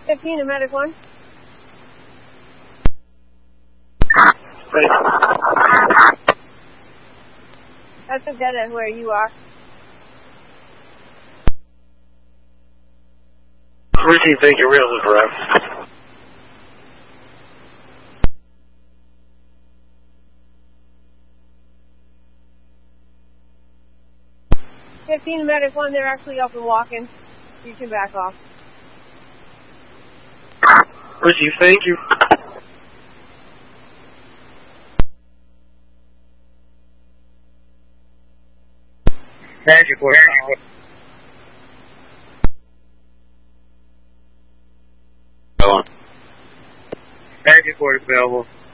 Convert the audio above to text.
15 to medic 1. That's a dead end where you are. Receive, thank you, rails is correct. $15 medic 1, they're actually up and walking. You can back off. Receive, thank you. Magic Word. Go on. Magic Word available.